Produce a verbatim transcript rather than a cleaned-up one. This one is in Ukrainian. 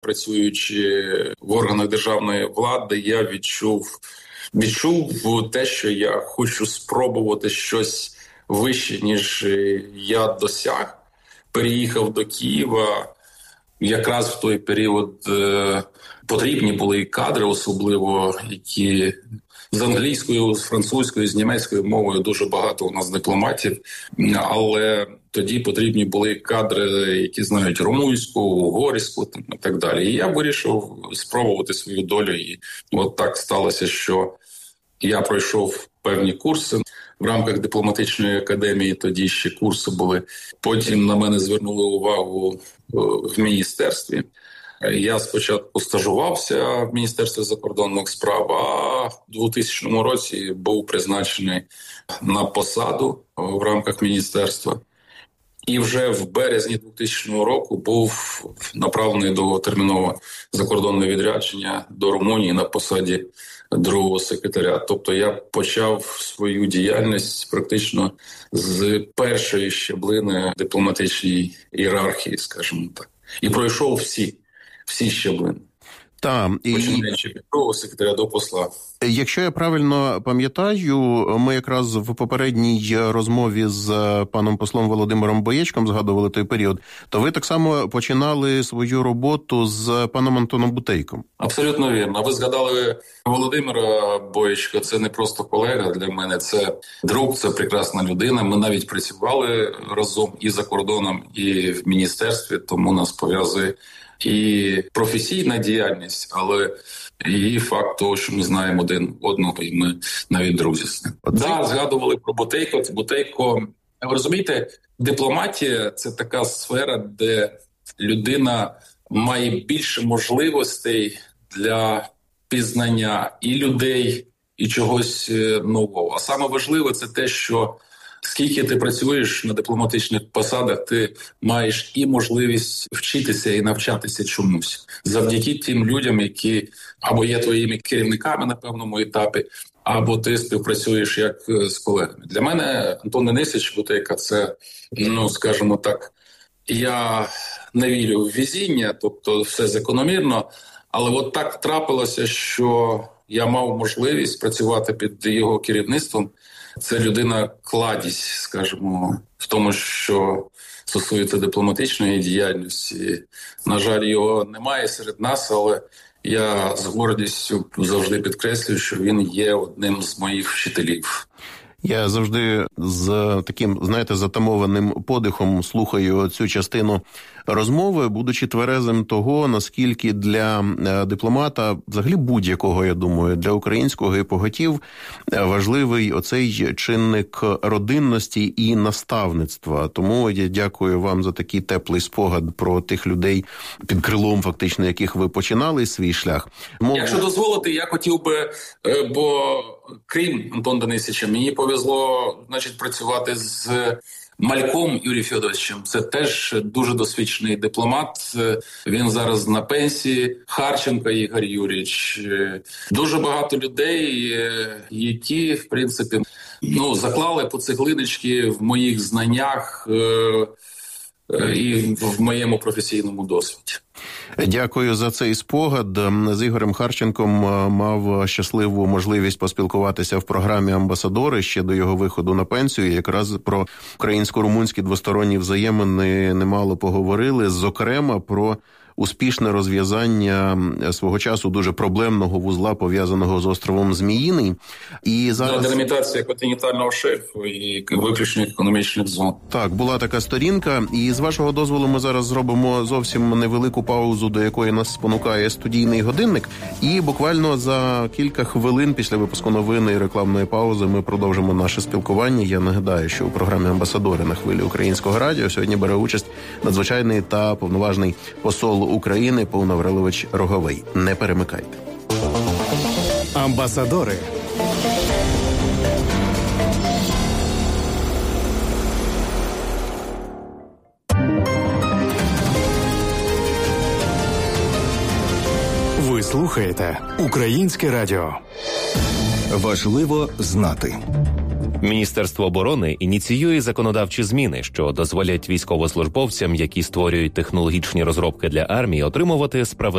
працюючи в органах державної влади, я відчув, відчув те, що я хочу спробувати щось вище, ніж я досяг. Переїхав до Києва. Якраз в той період е, потрібні були кадри, особливо, які з англійською, з французькою, з німецькою мовою дуже багато у нас дипломатів, але тоді потрібні були кадри, які знають румунську, угорську і так далі. І я вирішив спробувати свою долю. І от так сталося, що я пройшов певні курси в рамках дипломатичної академії, тоді ще курси були. Потім на мене звернули увагу в міністерстві. Я спочатку стажувався в Міністерстві закордонних справ, а в двохтисячному році був призначений на посаду в рамках міністерства. І вже в березні двохтисячного року був направлений довготермінове закордонне відрядження до Румунії на посаді другого секретаря. Тобто я почав свою діяльність практично з першої щаблини дипломатичній ієрархії, скажімо так. І пройшов всі, всі щаблини. Так, і... починаючи від другого секретаря до посла. Якщо я правильно пам'ятаю, ми якраз в попередній розмові з паном послом Володимиром Боєчком згадували той період, то ви так само починали свою роботу з паном Антоном Бутейком. Абсолютно вірно. Ви згадали Володимира Боєчка, це не просто колега для мене, це друг, це прекрасна людина. Ми навіть працювали разом і за кордоном, і в міністерстві, тому нас пов'язує і професійна діяльність, але і факт того, що ми знаємо один одного, і ми навіть друзі з ним. Так, да, згадували про Бутейко. Бутейко, ви розумієте, дипломатія – це така сфера, де людина має більше можливостей для пізнання і людей, і чогось нового. А саме важливе – це те, що скільки ти працюєш на дипломатичних посадах, ти маєш і можливість вчитися і навчатися чомусь. Завдяки тим людям, які або є твоїми керівниками на певному етапі, або ти співпрацюєш як з колегами. Для мене Антон Денисович Бутейко – це, ну, скажімо так, я не вірю в везіння, тобто все закономірно, але от так трапилося, що я мав можливість працювати під його керівництвом. Це людина-кладість, скажімо, в тому, що стосується дипломатичної діяльності. На жаль, його немає серед нас, але я з гордістю завжди підкреслюю, що він є одним з моїх вчителів. Я завжди з таким, знаєте, затамованим подихом слухаю цю частину розмови, будучи тверезим того, наскільки для дипломата, взагалі будь-якого, я думаю, для українського іпоготів важливий оцей чинник родинності і наставництва. Тому я дякую вам за такий теплий спогад про тих людей, під крилом фактично яких ви починали свій шлях. Мов... Якщо дозволити, я хотів би, бо крім Антона Денисовича, мені повезло, значить, працювати з Мальком Юрієм Федоровичем. Це теж дуже досвідчений дипломат. Він зараз на пенсії. Харченко Ігор Юрійович. Дуже багато людей, які, в принципі, ну, заклали по цеглиночки в моїх знаннях і в моєму професійному досвіді. Дякую за цей спогад. З Ігорем Харченком мав щасливу можливість поспілкуватися в програмі «Амбасадори» ще до його виходу на пенсію. Якраз про українсько-румунські двосторонні взаємини немало поговорили, зокрема про успішне розв'язання свого часу дуже проблемного вузла, пов'язаного з островом Зміїний. І зараз... Делімітація континентального шельфу і виключних економічних зон. Так, була така сторінка. І з вашого дозволу ми зараз зробимо зовсім невелику паузу, до якої нас спонукає студійний годинник. І буквально за кілька хвилин після випуску новини і рекламної паузи ми продовжимо наше спілкування. Я нагадаю, що у програмі «Амбасадори» на хвилі Українського радіо сьогодні бере участь надзвичайний та повноважний посол України Павло Аврилович Роговий. Не перемикайте. Амбасадори. Ви слухаєте Українське радіо. Важливо знати. Міністерство оборони ініціює законодавчі зміни, що дозволять військовослужбовцям, які створюють технологічні розробки для армії, отримувати справедливі